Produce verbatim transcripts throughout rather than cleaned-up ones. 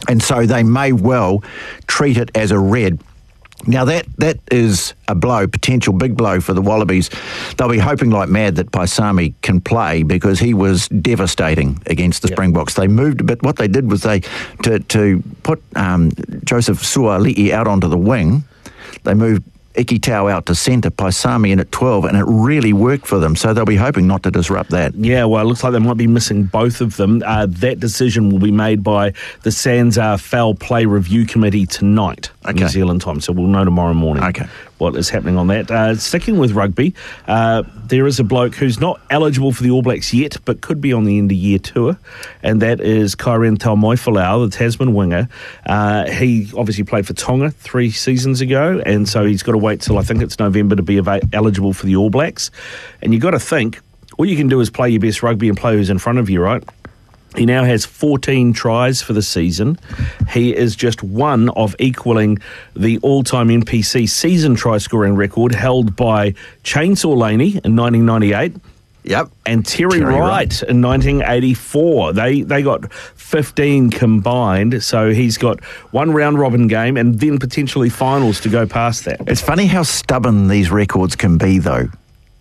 And so they may well treat it as a red. Now, that that is a blow, potential big blow for the Wallabies. They'll be hoping like mad that Paisami can play because he was devastating against the yep. Springboks. They moved a bit. What they did was they, to, to put um, Joseph Suali'i out onto the wing, they moved Iki Tau out to centre, Paisami in at twelve, and it really worked for them. So they'll be hoping not to disrupt that. Yeah, well, it looks like they might be missing both of them. Uh, that decision will be made by the SANZAAR Foul Play Review Committee tonight, okay. New Zealand time. So we'll know tomorrow morning okay. what is happening on that. Uh, sticking with rugby, uh, there is a bloke who's not eligible for the All Blacks yet, but could be on the end-of-year tour, and that is Kairen Taumoefalau, the Tasman winger. Uh, he obviously played for Tonga three seasons ago, and so he's got to wait till I think it's November to be ava- eligible for the All Blacks. And you've got to think, all you can do is play your best rugby and play who's in front of you, right? He now has fourteen tries for the season. He is just one of equaling the all-time N P C season try-scoring record held by Chainsaw Laney in nineteen ninety-eight. Yep. And Terry, Terry Wright, Wright in nineteen eighty-four. They they got fifteen combined, so he's got one round-robin game and then potentially finals to go past that. It's funny how stubborn these records can be, though.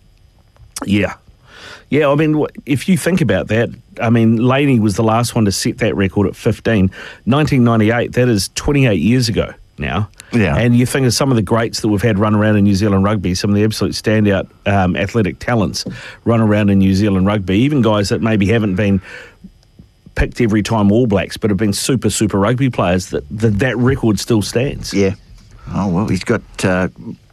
Yeah. Yeah, I mean, if you think about that, I mean, Laney was the last one to set that record at fifteen. nineteen ninety-eight, that is twenty-eight years ago now. Yeah. And you think of some of the greats that we've had run around in New Zealand rugby, some of the absolute standout um, athletic talents run around in New Zealand rugby, even guys that maybe haven't been picked every time All Blacks, but have been super, super rugby players, that that, that record still stands. Yeah. Oh, well, he's got uh,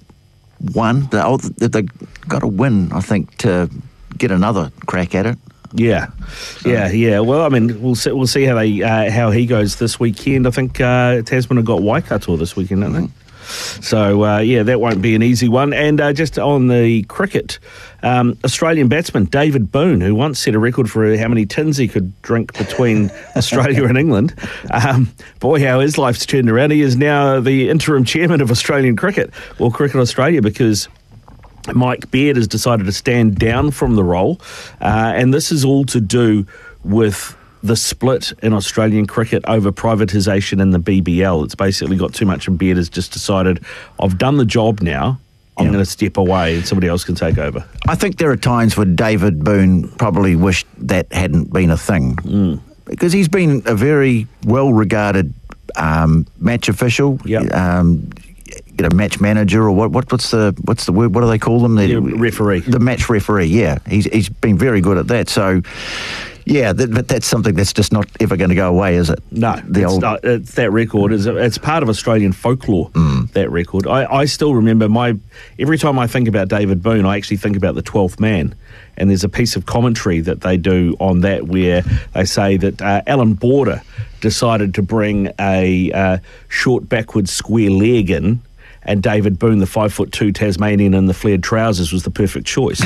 one. Oh, they've got to win, I think, to get another crack at it. Yeah, so. yeah, yeah. Well, I mean, we'll see, we'll see how they uh, how he goes this weekend. I think uh, Tasman have got Waikato this weekend, don't they? So, uh, yeah, that won't be an easy one. And uh, just on the cricket, um, Australian batsman David Boone, who once set a record for how many tins he could drink between Australia and England. Um, boy, how his life's turned around. He is now the interim chairman of Australian cricket, or Cricket Australia, because Mike Baird has decided to stand down from the role, uh, and this is all to do with the split in Australian cricket over privatisation in the B B L. It's basically got too much, and Baird has just decided, I've done the job now, I'm yeah. going to step away and somebody else can take over. I think there are times when David Boone probably wished that hadn't been a thing, mm. because he's been a very well-regarded um, match official, yep. um you know, match manager, or what, what? What's the what's the word? What do they call them? The yeah, referee. The match referee. Yeah, he's he's been very good at that. So, yeah, that, but that's something that's just not ever going to go away, is it? No, the it's old not, it's, that record is it's part of Australian folklore. Mm. That record. I, I still remember my every time I think about David Boone, I actually think about the twelfth man. And there's a piece of commentary that they do on that where they say that uh, Alan Border decided to bring a uh, short backward square leg in, and David Boone, the five foot two Tasmanian in the flared trousers, was the perfect choice.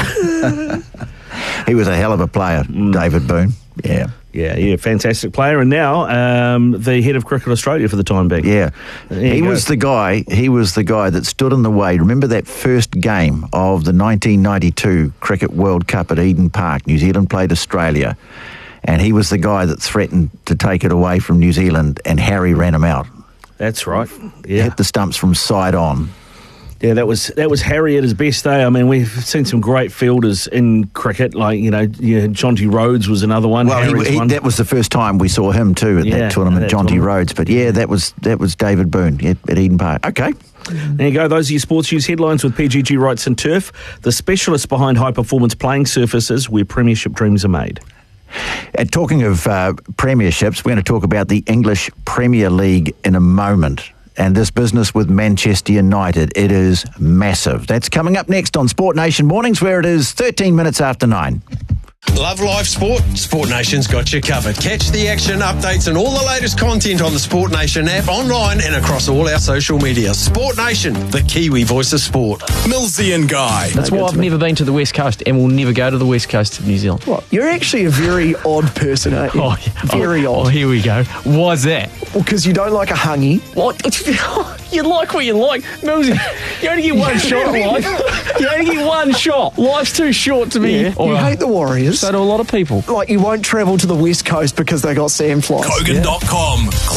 He was a hell of a player, mm. David Boone. Yeah. Yeah, yeah, fantastic player, and now um, the head of Cricket Australia for the time being. Yeah, he was the guy. He was the guy that stood in the way. Remember that first game of the nineteen ninety-two Cricket World Cup at Eden Park? New Zealand played Australia, and he was the guy that threatened to take it away from New Zealand, and Harry ran him out. That's right. Yeah, hit the stumps from side on. Yeah, that was that was Harry at his best day. I mean, we've seen some great fielders in cricket, like, you know, yeah, Jonty Rhodes was another one. Well, he, he, one. that was the first time we saw him too at yeah, that tournament, that Jonty tournament. Rhodes. But yeah, that was that was David Boone at, at Eden Park. Okay. There you go. Those are your sports news headlines with P G G Wrights and Turf, the specialists behind high-performance playing surfaces where premiership dreams are made. And talking of uh, premierships, we're going to talk about the English Premier League in a moment. And this business with Manchester United, it is massive. That's coming up next on Sport Nation Mornings, where it is thirteen minutes after nine. Love live sport? Sport Nation's got you covered. Catch the action, updates and all the latest content on the Sport Nation app, online and across all our social media. Sport Nation, the Kiwi voice of sport. Millsy and Guy. That's why I've me. never been to the West Coast and will never go to the West Coast of New Zealand. What? You're actually a very odd person, aren't you? Oh, yeah. Very oh, odd. Oh, here we go. Why's that? Well, because you don't like a hungy. What? You like what you like. Millsy, you only get one shot in life. You only get one shot. Life's too short to be... Yeah. You right. hate the Warriors. So do a lot of people. Like, you won't travel to the West Coast because they got sand flies. Kogan dot com. Yeah.